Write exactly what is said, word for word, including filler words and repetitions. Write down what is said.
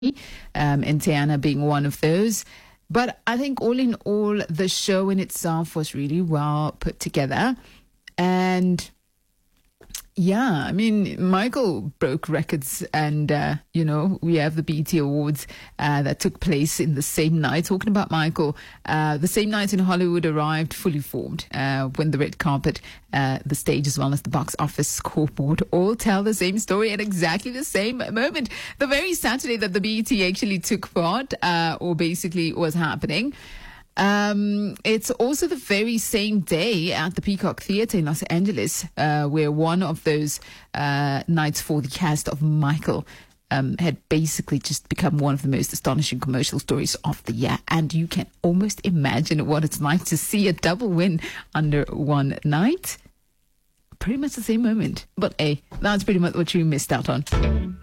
um, and Tiana being one of those. But I think all in all, the show in itself was really well put together. And yeah, I mean, Michael broke records, and, uh, you know, we have the B E T Awards uh, that took place in the same night. Talking about Michael, uh, the same night in Hollywood arrived fully formed uh, when the red carpet, uh, the stage, as well as the box office scoreboard all tell the same story at exactly the same moment. The very Saturday that the B E T actually took part, uh, or basically was happening. Um, it's also the very same day at the Peacock Theatre in Los Angeles, uh, where one of those uh, nights for the cast of Michael um, had basically just become one of the most astonishing commercial stories of the year. And you can almost imagine what it's like to see a double win under one night. Pretty much the same moment. But hey, that's pretty much what you missed out on.